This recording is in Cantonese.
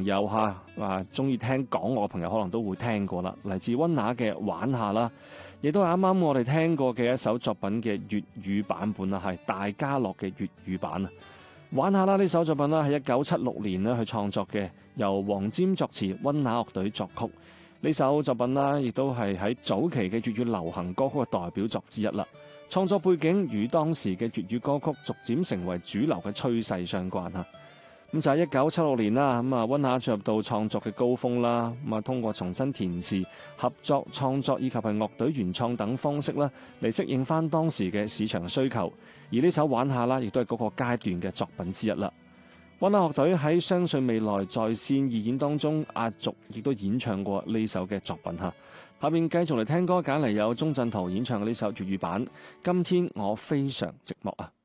友中意聽港樂嘅朋友可能都會聽過啦，嚟自溫拿嘅玩下啦，亦都係啱啱我哋聽過嘅一首作品嘅粵語版本啦，係大家樂嘅粵語版啊。玩下啦呢首作品啦，係1976年咧去創作嘅，由黃霑作詞，溫拿樂隊作曲。呢首作品啦，亦都係喺早期嘅粵語流行歌曲嘅代表作之一啦。創作背景與當時嘅粵語歌曲逐漸成為主流嘅趨勢相關嚇。咁就係1976年啦，溫拿進入到創作嘅高峰啦。通過重新填詞、合作創作以及係樂隊原創等方式啦，嚟適應翻當時嘅市場需求。而呢首玩下啦，亦都係嗰個階段嘅作品之一啦。溫拿樂隊喺相信未來在線義演當中壓軸，亦都演唱過呢首嘅作品嚇。下面繼續嚟聽歌，揀嚟有鍾鎮濤演唱嘅呢首粵語版《今天我非常寂寞》啊。